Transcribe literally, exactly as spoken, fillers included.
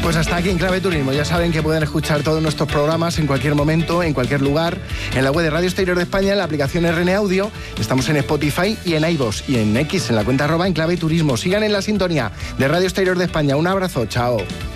Pues hasta aquí en Clave Turismo. Ya saben que pueden escuchar todos nuestros programas en cualquier momento, en cualquier lugar, en la web de Radio Exterior de España, en la aplicación R N Audio. Estamos en Spotify y en iVoox y en X, en la cuenta arroba en Clave Turismo. Sigan en la sintonía de Radio Exterior de España. Un abrazo, chao.